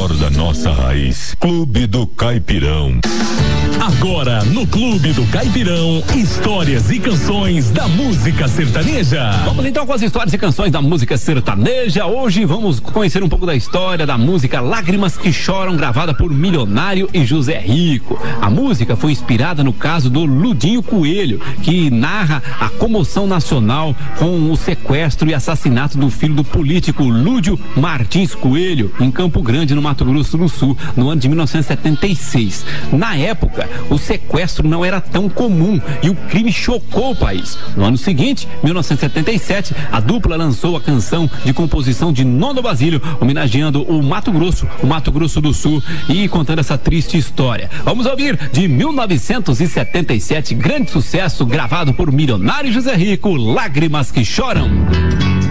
melhor da nossa raiz. Clube do Caipirão. Agora, no Clube do Caipirão, histórias e canções da música sertaneja. Vamos então com as histórias e canções da música sertaneja. Hoje vamos conhecer um pouco da história da música Lágrimas que Choram, gravada por Milionário e José Rico. A música foi inspirada no caso do Ludinho Coelho, que narra a comoção nacional com o sequestro e assassinato do filho do político Lúdio Martins Coelho, em Campo Grande, no Mato Grosso do Sul, no ano de 1976. Na época, o sequestro não era tão comum e o crime chocou o país. No ano seguinte, 1977, a dupla lançou a canção de composição de Nono Basílio, homenageando o Mato Grosso do Sul, e contando essa triste história. Vamos ouvir de 1977, grande sucesso gravado por Milionário e José Rico, Lágrimas que Choram.